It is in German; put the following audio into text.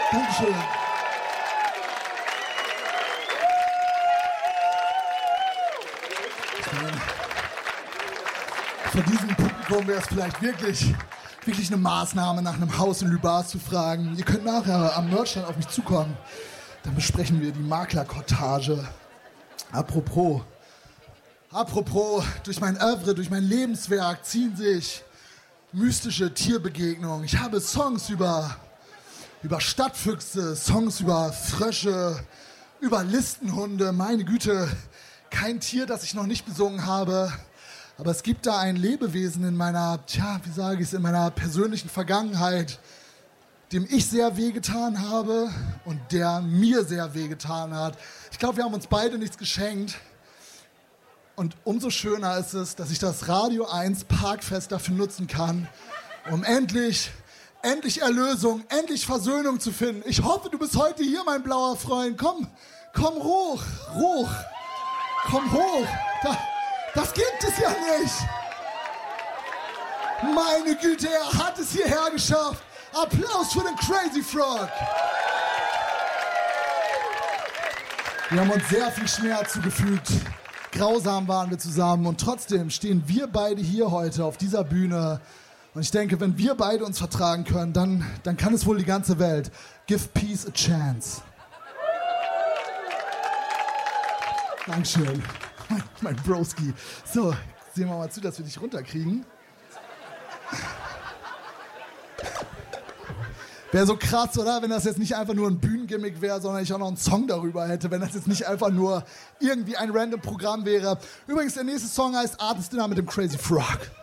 Dankeschön. Von diesem Publikum wäre es vielleicht wirklich eine Maßnahme, nach einem Haus in Lübars zu fragen. Ihr könnt nachher am Merchstand auf mich zukommen. Dann besprechen wir die Maklerkortage. Apropos, durch mein Oeuvre, durch mein Lebenswerk ziehen sich mystische Tierbegegnungen. Ich habe Songs über Stadtfüchse, Songs über Frösche, über Listenhunde. Meine Güte, kein Tier, das ich noch nicht besungen habe. Aber es gibt da ein Lebewesen in meiner, in meiner persönlichen Vergangenheit, dem ich sehr wehgetan habe und der mir sehr wehgetan hat. Ich glaube, wir haben uns beide nichts geschenkt. Und umso schöner ist es, dass ich das Radio 1 Parkfest dafür nutzen kann, um endlich Erlösung, endlich Versöhnung zu finden. Ich hoffe, du bist heute hier, mein blauer Freund. Komm hoch. Komm hoch. Das gibt es ja nicht. Meine Güte, er hat es hierher geschafft. Applaus für den Crazy Frog. Wir haben uns sehr viel Schmerz zugefügt. Grausam waren wir zusammen und trotzdem stehen wir beide hier heute auf dieser Bühne. Und ich denke, wenn wir beide uns vertragen können, dann kann es wohl die ganze Welt. Give peace a chance. Dankeschön. Mein Broski. So, sehen wir mal zu, dass wir dich runterkriegen. Wäre so krass, oder? Wenn das jetzt nicht einfach nur ein Bühnengimmick wäre, sondern ich auch noch einen Song darüber hätte. Wenn das jetzt nicht einfach nur irgendwie ein random Programm wäre. Übrigens, der nächste Song heißt Artist Dinner mit dem Crazy Frog.